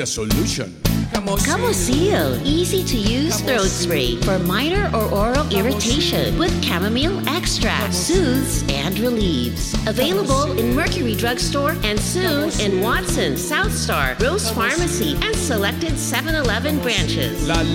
The solution. Camosil, easy to use throat spray for minor or oral irritation with chamomile extract, soothes and relieves. Available in Mercury Drugstore and soon in Watson, South Star, Rose Pharmacy, and selected 7-Eleven branches.